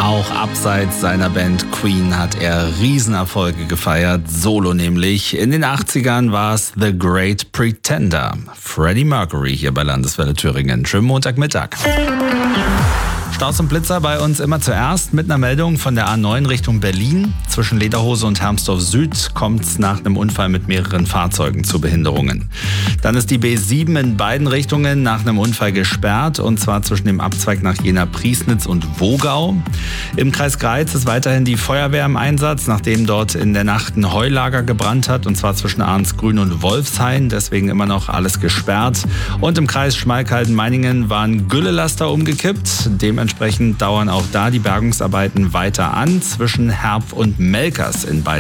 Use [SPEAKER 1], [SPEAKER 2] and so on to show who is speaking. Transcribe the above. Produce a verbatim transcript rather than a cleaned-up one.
[SPEAKER 1] Auch abseits seiner Band Queen hat er Riesenerfolge gefeiert, solo nämlich. In den achtzigern war es The Great Pretender. Freddie Mercury hier bei Landeswelle Thüringen. Schönen Montagmittag. Staus und Blitzer bei uns immer zuerst mit einer Meldung von der A neun Richtung Berlin. Zwischen Lederhose und Hermsdorf Süd kommt es nach einem Unfall mit mehreren Fahrzeugen zu Behinderungen. Dann ist die B sieben in beiden Richtungen nach einem Unfall gesperrt, und zwar zwischen dem Abzweig nach Jena-Priesnitz und Wogau. Im Kreis Greiz ist weiterhin die Feuerwehr im Einsatz, nachdem dort in der Nacht ein Heulager gebrannt hat, und zwar zwischen Arnsgrün und Wolfshain, deswegen immer noch alles gesperrt. Und im Kreis Schmalkalden-Meiningen waren Güllelaster umgekippt. Dementsprechend dauern auch da die Bergungsarbeiten weiter an zwischen Herb und Melkers in beiden